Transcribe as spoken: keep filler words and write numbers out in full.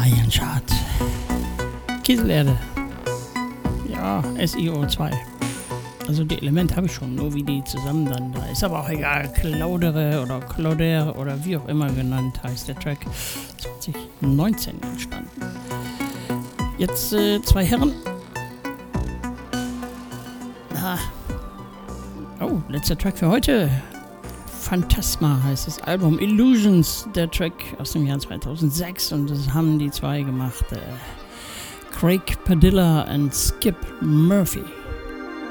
Iron Chart. Kieselerde. Ja, S I O zwei. Also die Elemente habe ich schon, nur wie die zusammen dann da. Ist aber auch egal. Claudere oder Claudere oder wie auch immer genannt heißt der Track. zwanzig neunzehn entstanden. Jetzt äh, zwei Herren. Ah. Oh, letzter Track für heute. Phantasma heißt das Album. Illusions, der Track aus dem Jahr zweitausendsechs. Und das haben die zwei gemacht. Äh, Craig Padilla und Skip Murphy.